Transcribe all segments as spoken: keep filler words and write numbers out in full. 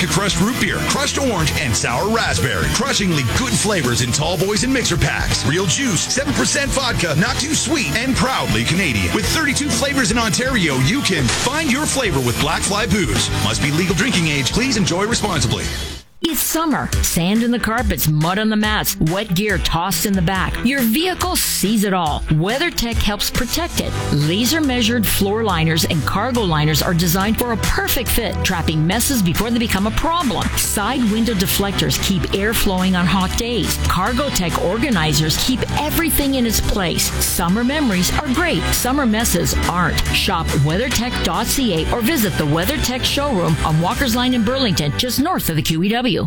vodka crushed root beer, crushed orange, and sour raspberry. Crushingly good flavors in tall boys and mixer packs. Real juice, seven percent vodka, not too sweet, and proudly Canadian. With thirty-two flavors in Ontario, you can find your flavor with Black Fly Booze. Must be legal drinking age. Please enjoy responsibly. It's summer. Sand in the carpets, mud on the mats, wet gear tossed in the back. Your vehicle sees it all. WeatherTech helps protect it. Laser-measured floor liners and cargo liners are designed for a perfect fit, trapping messes before they become a problem. Side window deflectors keep air flowing on hot days. CargoTech organizers keep everything in its place. Summer memories are great. Summer messes aren't. Shop weathertech dot c a or visit the WeatherTech showroom on Walker's Line in Burlington, just north of the Q E W.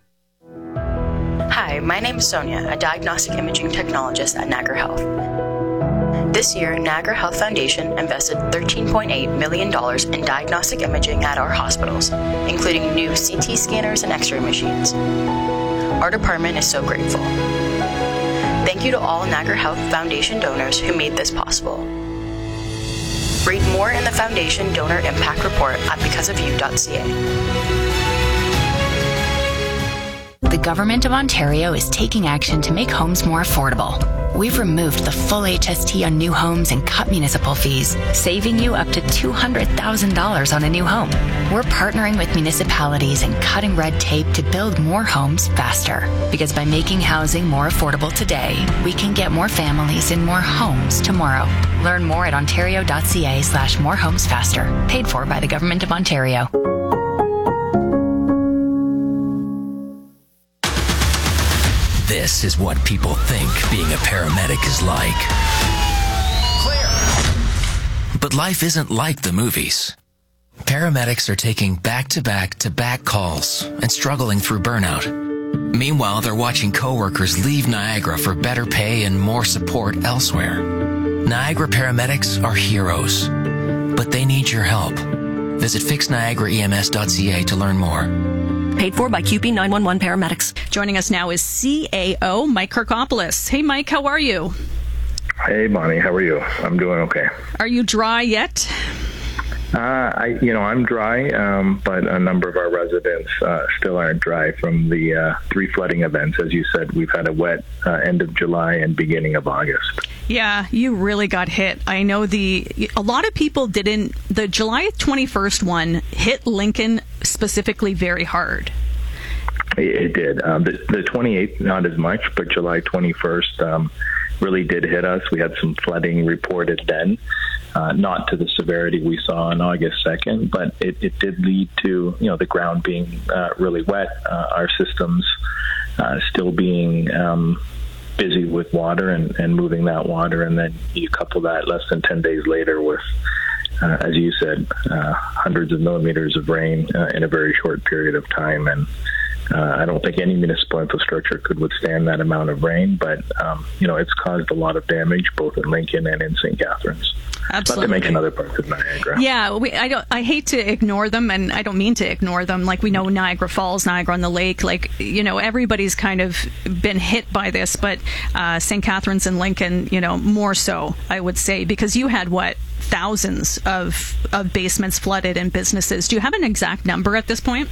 Hi, my name is Sonia, a diagnostic imaging technologist at Niagara Health. This year, Niagara Health Foundation invested thirteen point eight million dollars in diagnostic imaging at our hospitals, including new C T scanners and X-ray machines. Our department is so grateful. Thank you to all Niagara Health Foundation donors who made this possible. Read more in the Foundation Donor Impact Report at because of you dot c a. The Government of Ontario is taking action to make homes more affordable. We've removed the full H S T on new homes and cut municipal fees, saving you up to two hundred thousand dollars on a new home. We're partnering with municipalities and cutting red tape to build more homes faster. Because by making housing more affordable today, we can get more families in more homes tomorrow. Learn more at ontario dot c a slash more homes faster. Paid for by the Government of Ontario. This is what people think being a paramedic is like. Clear. But life isn't like the movies. Paramedics are taking back-to-back-to-back calls and struggling through burnout. Meanwhile, they're watching coworkers leave Niagara for better pay and more support elsewhere. Niagara paramedics are heroes, but they need your help. Visit fix niagara e m s dot c a to learn more. Paid for by Q P nine one one Paramedics. Joining us now is C A O Mike Kirkopoulos. Hey, Mike, how are you? Hey, Bonnie, how are you? I'm doing okay. Are you dry yet? Uh, I, you know, I'm dry, um, but a number of our residents uh, still aren't dry from the uh, three flooding events. As you said, we've had a wet uh, end of July and beginning of August. Yeah, you really got hit. I know the a lot of people didn't. The July twenty-first one hit Lincoln specifically very hard. It, it did. Um, the, the twenty-eighth, not as much, but July twenty-first um, really did hit us. We had some flooding reported then. Uh, not to the severity we saw on August second, but it, it did lead to, you know, the ground being uh, really wet, uh, our systems uh, still being um, busy with water and, and moving that water, and then you couple that less than ten days later with, uh, as you said, uh, hundreds of millimeters of rain uh, in a very short period of time, and Uh, I don't think any municipal infrastructure could withstand that amount of rain, but, um, you know, it's caused a lot of damage both in Lincoln and in Saint Catharines. Absolutely. Not to mention other parts of Niagara. Yeah, we, I don't. I hate to ignore them, and I don't mean to ignore them. Like, we know Niagara Falls, Niagara on the Lake, like, you know, everybody's kind of been hit by this, but uh, Saint Catharines and Lincoln, you know, more so, I would say, because you had, what, thousands of, of basements flooded and businesses. Do you have an exact number at this point?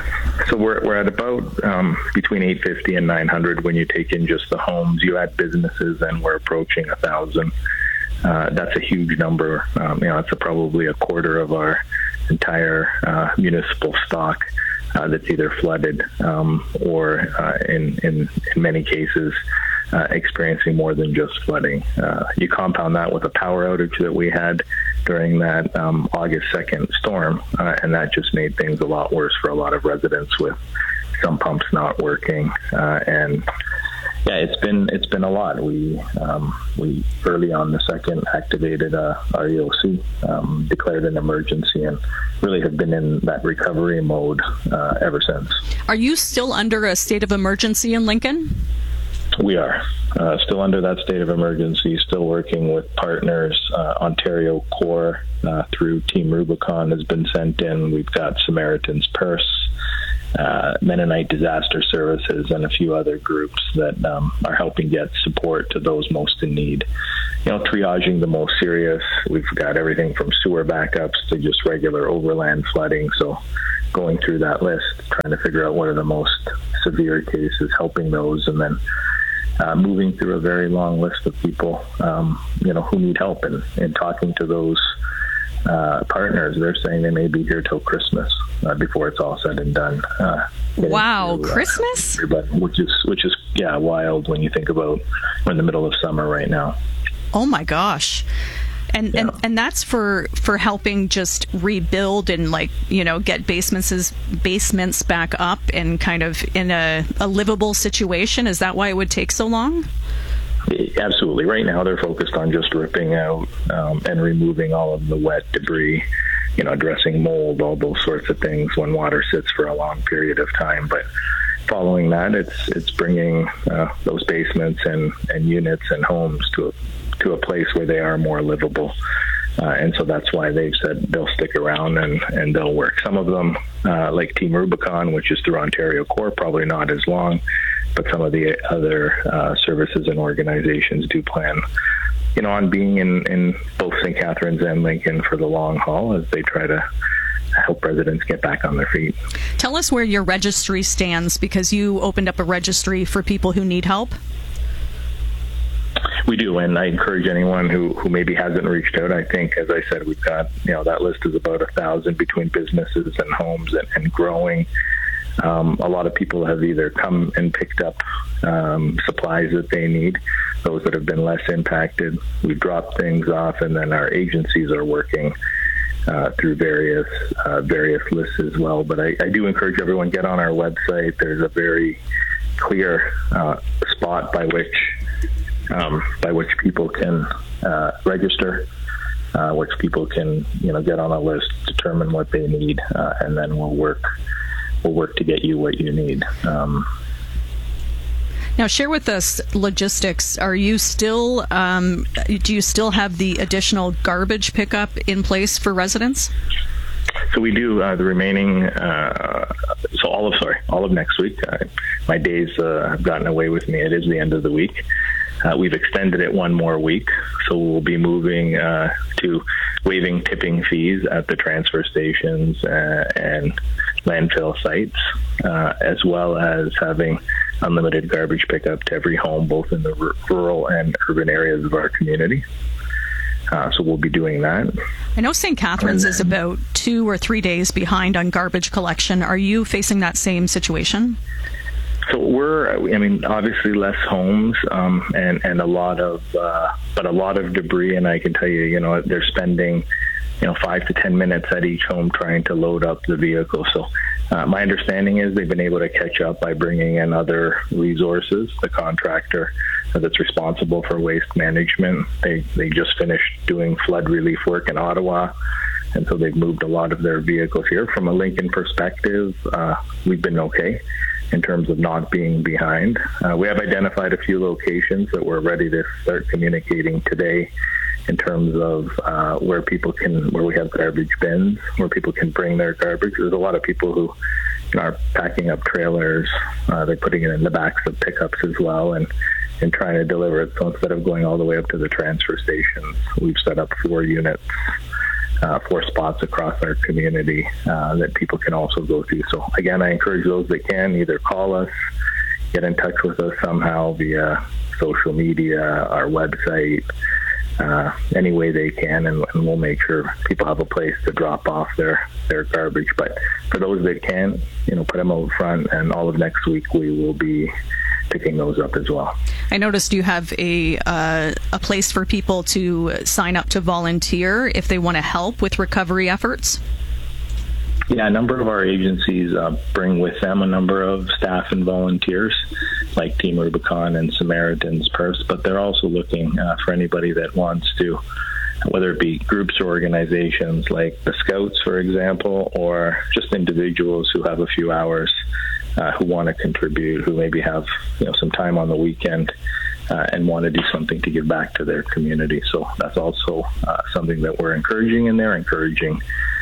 So we're we're at about um, between eight fifty and nine hundred when you take in just the homes. You add businesses, and we're approaching a thousand. Uh, that's a huge number. Um, you know, it's a, probably a quarter of our entire uh, municipal stock uh, that's either flooded um, or, uh, in, in in many cases, uh, experiencing more than just flooding. Uh, you compound that with a power outage that we had during that um, August second storm, uh, and that just made things a lot worse for a lot of residents, with some pumps not working, uh, and yeah, it's been it's been a lot. We um, we early on the second activated uh, our E O C, um, declared an emergency, and really have been in that recovery mode uh, ever since. Are you still under a state of emergency in Lincoln? We are uh, still under that state of emergency, still working with partners. uh, Ontario Corps uh, through Team Rubicon has been sent in. We've got Samaritan's Purse, uh, Mennonite Disaster Services, and a few other groups that um, are helping get support to those most in need. You know, triaging the most serious. We've got everything from sewer backups to just regular overland flooding. So going through that list, trying to figure out what are the most severe cases, helping those, and then uh, moving through a very long list of people, um, you know, who need help, and, and talking to those uh, partners. They're saying they may be here till Christmas uh, before it's all said and done. Uh, wow, to, uh, Christmas? Which is, which is, yeah, wild when you think about we're in the middle of summer right now. Oh my gosh. And, yeah. and and that's for, for helping just rebuild and, like, you know, get basements basements back up and kind of in a, a livable situation. Is that why it would take so long? Absolutely. Right now they're focused on just ripping out um, and removing all of the wet debris, you know, addressing mold, all those sorts of things when water sits for a long period of time. But following that, it's it's bringing uh, those basements and, and units and homes to a to a place where they are more livable. Uh, and so that's why they've said they'll stick around and, and they'll work. Some of them, uh, like Team Rubicon, which is through Ontario Corps, probably not as long, but some of the other uh, services and organizations do plan, you know, on being in, in both Saint Catharines and Lincoln for the long haul as they try to help residents get back on their feet. Tell us where your registry stands, because you opened up a registry for people who need help. We do, and I encourage anyone who, who maybe hasn't reached out. I think, as I said, we've got, you know, that list is about a thousand between businesses and homes and, and growing. Um, a lot of people have either come and picked up um, supplies that they need, those that have been less impacted. We've dropped things off, and then our agencies are working uh, through various uh, various lists as well. But I, I do encourage everyone, get on our website. There's a very clear uh, spot by which Um, by which people can uh, register, uh, which people can, you know, get on a list, determine what they need, uh, and then we'll work. We'll work to get you what you need. Um, now, share with us logistics. Are you still? Um, do you still have the additional garbage pickup in place for residents? So we do uh, the remaining. Uh, so all of sorry, all of next week. Uh, my days uh, have gotten away with me. It is the end of the week. Uh, we've extended it one more week, so we'll be moving uh, to waiving tipping fees at the transfer stations uh, and landfill sites, uh, as well as having unlimited garbage pickup to every home, both in the r- rural and urban areas of our community. Uh, so we'll be doing that. I know Saint Catharines then, is about two or three days behind on garbage collection. Are you facing that same situation? So we're, I mean, obviously less homes um, and, and a lot of, uh, but a lot of debris. And I can tell you, you know, they're spending, you know, five to ten minutes at each home trying to load up the vehicle. So uh, my understanding is they've been able to catch up by bringing in other resources. The contractor that's responsible for waste management, they, they just finished doing flood relief work in Ottawa. And so they've moved a lot of their vehicles here. From a Lincoln perspective, uh, we've been okay in terms of not being behind. Uh, we have identified a few locations that we're ready to start communicating today in terms of uh, where people can, where we have garbage bins, where people can bring their garbage. There's a lot of people who, you know, are packing up trailers. Uh, they're putting it in the backs of pickups as well and, and trying to deliver it. So instead of going all the way up to the transfer stations, we've set up four units Uh, four spots across our community uh, that people can also go to. So again, I encourage those that can either call us, get in touch with us somehow via social media, our website, uh, any way they can, and, and we'll make sure people have a place to drop off their, their garbage. But for those that can, you know, put them out front, and all of next week we will be picking those up as well. I noticed you have a uh, a place for people to sign up to volunteer if they want to help with recovery efforts. Yeah, a number of our agencies uh, bring with them a number of staff and volunteers, like Team Rubicon and Samaritan's Purse, but they're also looking uh, for anybody that wants to, whether it be groups or organizations like the Scouts, for example, or just individuals who have a few hours Uh, who want to contribute, who maybe have, you know, some time on the weekend uh, and want to do something to give back to their community. So that's also uh, something that we're encouraging, and they're encouraging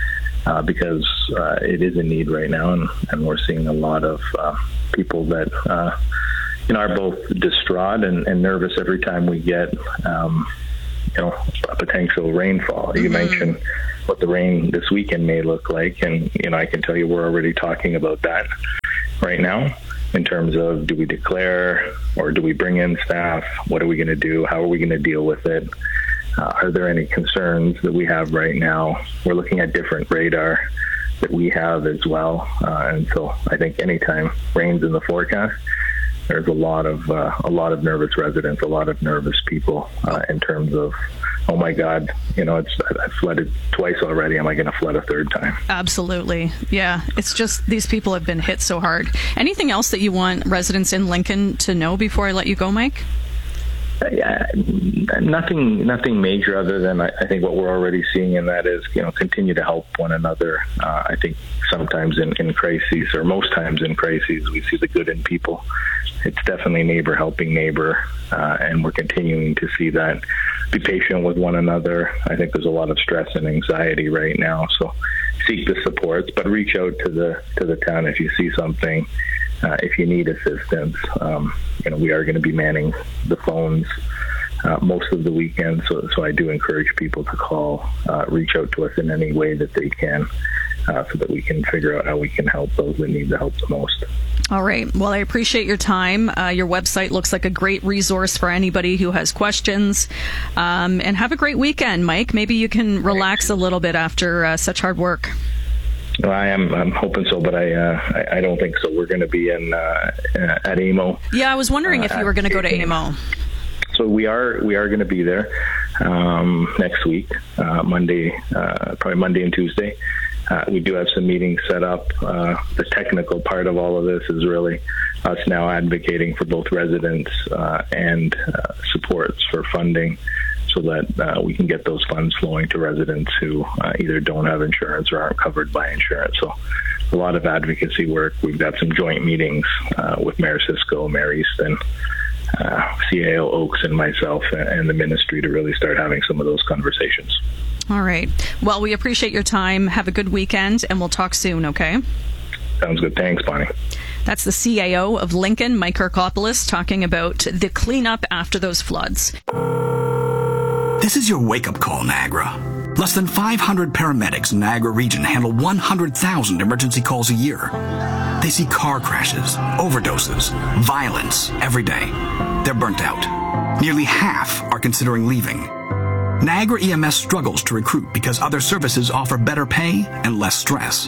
uh, because uh, it is a need right now, and, and we're seeing a lot of uh, people that uh, you know are both distraught and, and nervous every time we get um, you know, a potential rainfall. Mm-hmm. You mentioned what the rain this weekend may look like, and you know, I can tell you we're already talking about that right now in terms of, do we declare or do we bring in staff? What are we going to do? How are we going to deal with it? Uh, are there any concerns that we have right now? We're looking at different radar that we have as well, uh, and so I think anytime rain's in the forecast, there's a lot of uh, a lot of nervous residents, a lot of nervous people uh, in terms of, oh my God, you know, it's I've flooded twice already. Am I going to flood a third time? Absolutely. Yeah. It's just these people have been hit so hard. Anything else that you want residents in Lincoln to know before I let you go, Mike? Yeah, nothing, nothing major other than I, I think what we're already seeing in that is, you know, continue to help one another. Uh, I think sometimes in, in crises, or most times in crises, we see the good in people. It's definitely neighbor helping neighbor, uh, and we're continuing to see that. Be patient with one another. I think there's a lot of stress and anxiety right now, so seek the supports, but reach out to the to the town if you see something. Uh, if you need assistance, um, you know, we are going to be manning the phones uh, most of the weekend, so so I do encourage people to call, uh, reach out to us in any way that they can, uh, so that we can figure out how we can help those that need the help the most. All right. Well, I appreciate your time. Uh, your website looks like a great resource for anybody who has questions. Um, and have a great weekend, Mike. Maybe you can relax a little bit after uh, such hard work. Well, I am. I'm hoping so, but I. Uh, I, I don't think so. We're going to be in uh, at A M O. Yeah, I was wondering uh, if you were going to go to A M O. So we are. We are going to be there um, next week, uh, Monday, uh, probably Monday and Tuesday. Uh, we do have some meetings set up. Uh, the technical part of all of this is really us now advocating for both residents uh, and uh, supports for funding, so that uh, we can get those funds flowing to residents who uh, either don't have insurance or aren't covered by insurance. So a lot of advocacy work. We've got some joint meetings uh, with Mayor Cisco, Mayor Easton, uh, C A O Oaks, and myself and the ministry to really start having some of those conversations. All right. Well, we appreciate your time. Have a good weekend, and we'll talk soon, okay? Sounds good. Thanks, Bonnie. That's the C A O of Lincoln, Mike Kirkopoulos, talking about the cleanup after those floods. This is your wake-up call, Niagara. Less than five hundred paramedics in Niagara region handle one hundred thousand emergency calls a year. They see car crashes, overdoses, violence every day. They're burnt out. Nearly half are considering leaving. Niagara E M S struggles to recruit because other services offer better pay and less stress.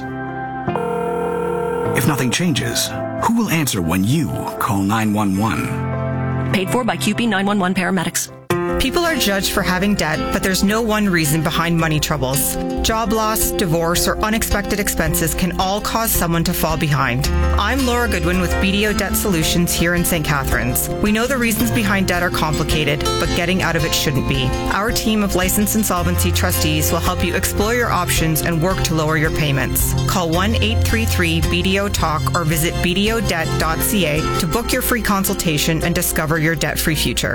If nothing changes, who will answer when you call nine one one? Paid for by Q P nine one one paramedics. People are judged for having debt, but there's no one reason behind money troubles. Job loss, divorce, or unexpected expenses can all cause someone to fall behind. I'm Laura Goodwin with B D O Debt Solutions here in Saint Catharines. We know the reasons behind debt are complicated, but getting out of it shouldn't be. Our team of licensed insolvency trustees will help you explore your options and work to lower your payments. Call one eight three three B D O talk or visit b d o debt dot c a to book your free consultation and discover your debt-free future.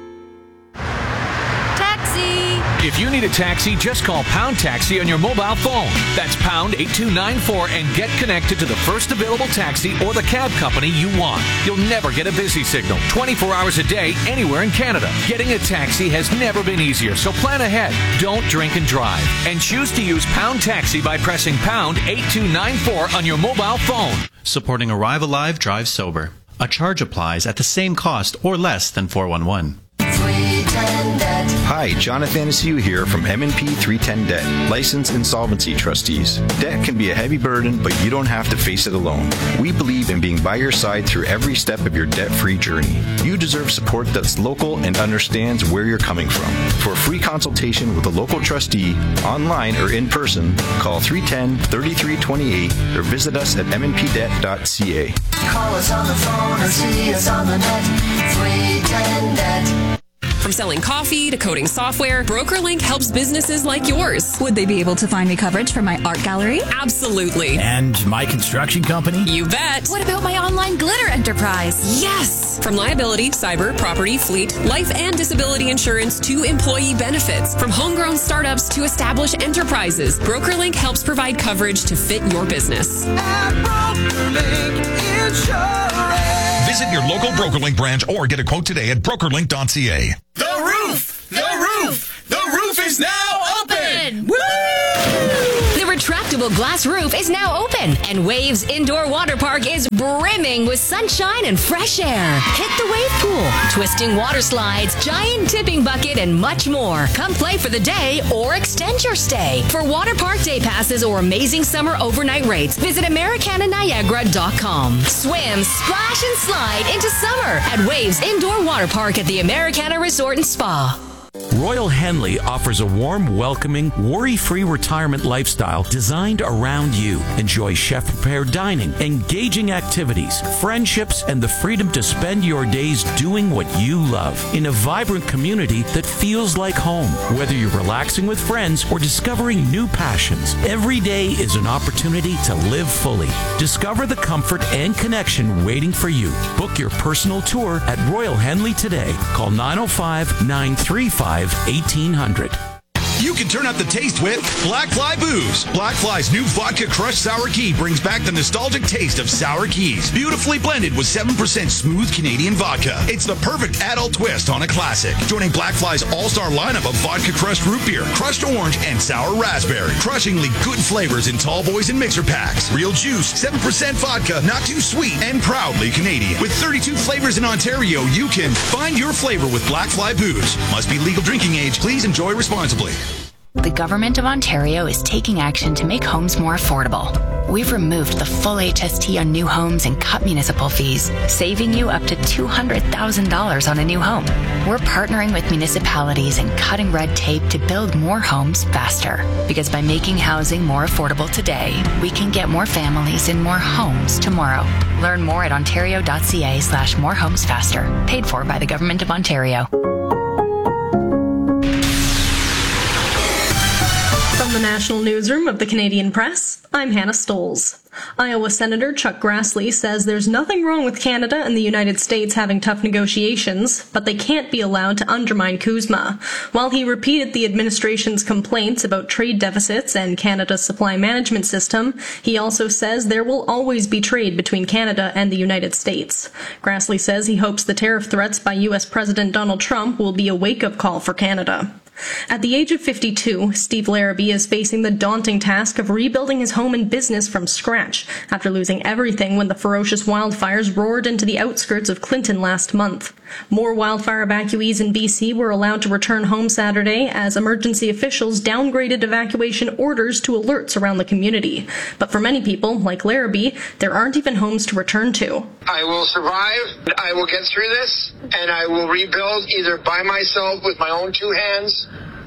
If you need a taxi, just call Pound Taxi on your mobile phone. That's pound eight two nine four and get connected to the first available taxi or the cab company you want. You'll never get a busy signal twenty-four hours a day anywhere in Canada. Getting a taxi has never been easier, so plan ahead. Don't drink and drive. And choose to use Pound Taxi by pressing pound eight two nine four on your mobile phone. Supporting Arrive Alive, Drive Sober. A charge applies at the same cost or less than four one one. Hi, Jonathan Anastasia here from M and P three ten Debt, licensed insolvency trustees. Debt can be a heavy burden, but you don't have to face it alone. We believe in being by your side through every step of your debt-free journey. You deserve support that's local and understands where you're coming from. For a free consultation with a local trustee, online or in person, call three one zero, three three two eight or visit us at m n p debt dot c a. Call us on the phone or see us on the net. three ten Debt. From selling coffee to coding software, BrokerLink helps businesses like yours. Would they be able to find me coverage for my art gallery? Absolutely. And my construction company? You bet. What about my online glitter enterprise? Yes! From liability, cyber, property, fleet, life and disability insurance to employee benefits. From homegrown startups to established enterprises, BrokerLink helps provide coverage to fit your business. At BrokerLink Insurance. Visit your local BrokerLink branch or get a quote today at broker link dot c a. The roof! The roof! retractable glass roof is now open, and Waves Indoor Water Park is brimming with sunshine and fresh air. Hit the wave pool, twisting water slides, giant tipping bucket, and much more. Come play for the day or extend your stay. For water park day passes or amazing summer overnight rates, visit Americana Niagara dot com. Swim, splash, and slide into summer at Waves Indoor Water Park at the Americana Resort and Spa. Royal Henley offers a warm, welcoming, worry-free retirement lifestyle designed around you. Enjoy chef-prepared dining, engaging activities, friendships, and the freedom to spend your days doing what you love in a vibrant community that feels like home. Whether you're relaxing with friends or discovering new passions, every day is an opportunity to live fully. Discover the comfort and connection waiting for you. Book your personal tour at Royal Henley today. Call nine oh five, nine three five, eighteen hundred. You can turn up the taste with Black Fly Booze. Black Fly's new Vodka Crushed Sour Key brings back the nostalgic taste of sour keys. Beautifully blended with seven percent smooth Canadian vodka. It's the perfect adult twist on a classic. Joining Black Fly's all-star lineup of Vodka Crushed Root Beer, Crushed Orange, and Sour Raspberry. Crushingly good flavors in tall boys and mixer packs. Real juice, seven percent vodka, not too sweet, and proudly Canadian. With thirty-two flavors in Ontario, you can find your flavor with Black Fly Booze. Must be legal drinking age. Please enjoy responsibly. The Government of Ontario is taking action to make homes more affordable. We've removed the full H S T on new homes and cut municipal fees, saving you up to two hundred thousand dollars on a new home. We're partnering with municipalities and cutting red tape to build more homes faster. Because by making housing more affordable today, we can get more families in more homes tomorrow. Learn more at ontario.ca slash more homes faster. Paid for by the Government of Ontario. From the National Newsroom of the Canadian Press, I'm Hannah Stoles. Iowa Senator Chuck Grassley says there's nothing wrong with Canada and the United States having tough negotiations, but they can't be allowed to undermine CUSMA. While he repeated the administration's complaints about trade deficits and Canada's supply management system, he also says there will always be trade between Canada and the United States. Grassley says he hopes the tariff threats by U S President Donald Trump will be a wake-up call for Canada. At the age of fifty-two, Steve Larrabee is facing the daunting task of rebuilding his home and business from scratch after losing everything when the ferocious wildfires roared into the outskirts of Clinton last month. More wildfire evacuees in B C were allowed to return home Saturday as emergency officials downgraded evacuation orders to alerts around the community. But for many people, like Larrabee, there aren't even homes to return to. I will survive, I will get through this, and I will rebuild either by myself with my own two hands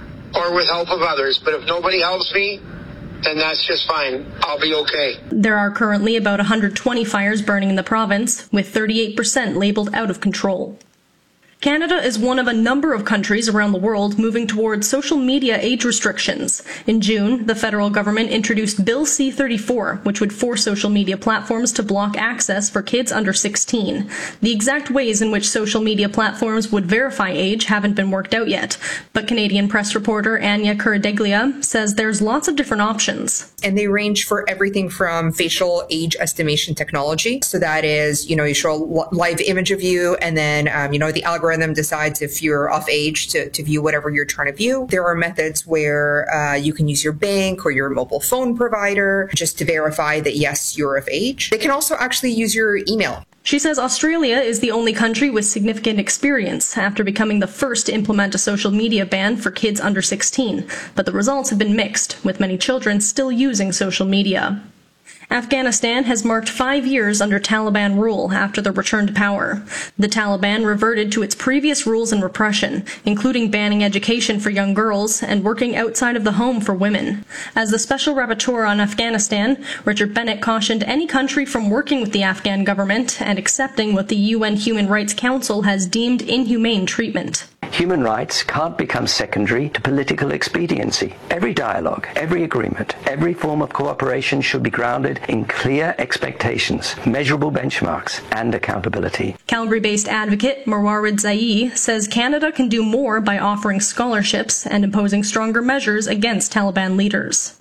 or with help of others. But if nobody helps me, then that's just fine. I'll be okay. There are currently about one hundred twenty fires burning in the province, with thirty-eight percent labeled out of control. Canada is one of a number of countries around the world moving towards social media age restrictions. In June, the federal government introduced Bill C thirty-four, which would force social media platforms to block access for kids under sixteen. The exact ways in which social media platforms would verify age haven't been worked out yet, but Canadian press reporter Anya Kuradeglia says there's lots of different options. And they range for everything from facial age estimation technology. So that is, you know, you show a live image of you, and then, um, you know, the algorithm decides if you're of age to, to view whatever you're trying to view. There are methods where uh, you can use your bank or your mobile phone provider just to verify that, yes, you're of age. They can also actually use your email. She says Australia is the only country with significant experience after becoming the first to implement a social media ban for kids under sixteen. But the results have been mixed, with many children still using social media. Afghanistan has marked five years under Taliban rule after the return to power. The Taliban reverted to its previous rules and repression, including banning education for young girls and working outside of the home for women. As the Special Rapporteur on Afghanistan, Richard Bennett cautioned any country from working with the Afghan government and accepting what the U N Human Rights Council has deemed inhumane treatment. Human rights can't become secondary to political expediency. Every dialogue, every agreement, every form of cooperation should be grounded in clear expectations, measurable benchmarks, and accountability. Calgary-based advocate Marwarid Zayi says Canada can do more by offering scholarships and imposing stronger measures against Taliban leaders.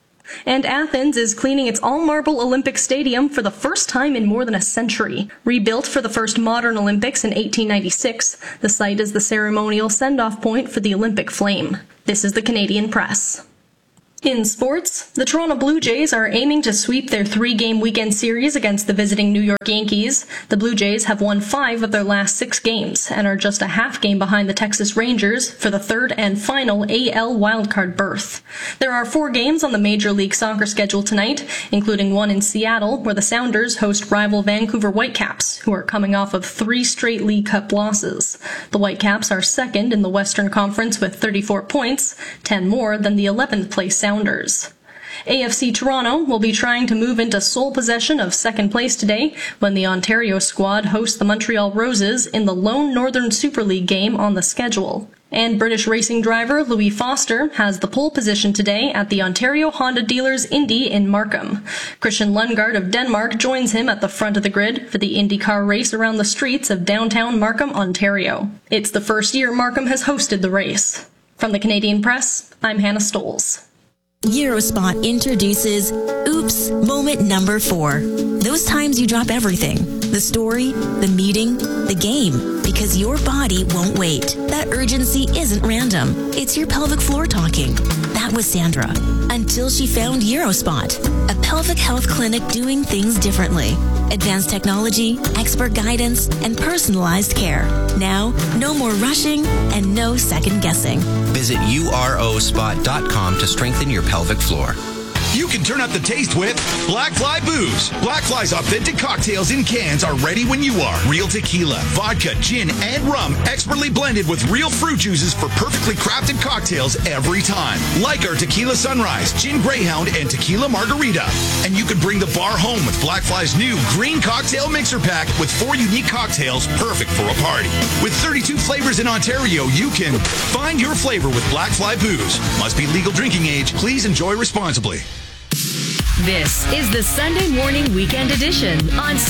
And Athens is cleaning its all-marble Olympic Stadium for the first time in more than a century. Rebuilt for the first modern Olympics in eighteen ninety-six, the site is the ceremonial send-off point for the Olympic flame. This is the Canadian Press. In sports, the Toronto Blue Jays are aiming to sweep their three-game weekend series against the visiting New York Yankees. The Blue Jays have won five of their last six games and are just a half game behind the Texas Rangers for the third and final A L wildcard berth. There are four games on the Major League Soccer schedule tonight, including one in Seattle, where the Sounders host rival Vancouver Whitecaps, who are coming off of three straight League Cup losses. The Whitecaps are second in the Western Conference with thirty-four points, ten more than the eleventh place Sounders. A F C Toronto will be trying to move into sole possession of second place today when the Ontario squad hosts the Montreal Roses in the lone Northern Super League game on the schedule. And British racing driver Louis Foster has the pole position today at the Ontario Honda Dealers Indy in Markham. Christian Lundgaard of Denmark joins him at the front of the grid for the IndyCar race around the streets of downtown Markham, Ontario. It's the first year Markham has hosted the race. From the Canadian Press, I'm Hannah Stoles. Eurospot introduces Oops Moment Number Four. Those times you drop everything. The story, the meeting, the game. Because your body won't wait. That urgency isn't random. It's your pelvic floor talking. That was Sandra. Until she found Eurospot, a pelvic health clinic doing things differently. Advanced technology, expert guidance, and personalized care. Now, no more rushing and no second guessing. Visit U R O spot dot com to strengthen your pelvic floor. You can turn up the taste with Black Fly Booze. Black Fly's authentic cocktails in cans are ready when you are. Real tequila, vodka, gin, and rum, expertly blended with real fruit juices for perfectly crafted cocktails every time. Like our Tequila Sunrise, Gin Greyhound, and Tequila Margarita. And you can bring the bar home with Black Fly's new Green Cocktail Mixer Pack with four unique cocktails perfect for a party. With thirty-two flavors in Ontario, you can find your flavor with Black Fly Booze. Must be legal drinking age. Please enjoy responsibly. This is the Sunday Morning Weekend Edition on